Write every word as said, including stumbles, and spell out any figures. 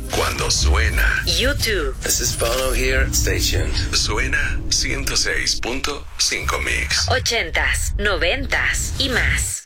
Cuando suena YouTube. This is Bono here. Stay tuned. Suena ciento seis punto cinco Mix. Ochentas, noventas y más.